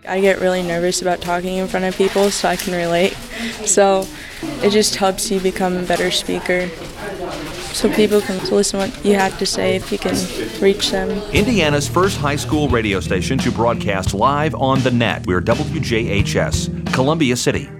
I get really nervous about talking in front of people, so I can relate. So it just helps you become a better speaker, so people can listen to what you have to say if you can reach them. Indiana's first high school radio station to broadcast live on the net. We're WJHS, Columbia City.